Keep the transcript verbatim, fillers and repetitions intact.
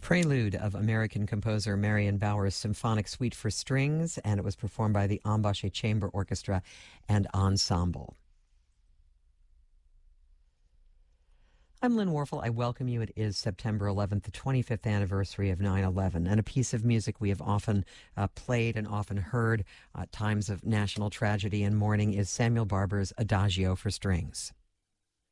Prelude of American composer Marion Bauer's Symphonic Suite for Strings, and it was performed by the Ambashe Chamber Orchestra and Ensemble. I'm Lynn Warfel. I welcome you. It is September eleventh, the twenty-fifth anniversary of nine eleven, and a piece of music we have often uh, played and often heard at times of national tragedy and mourning is Samuel Barber's Adagio for Strings.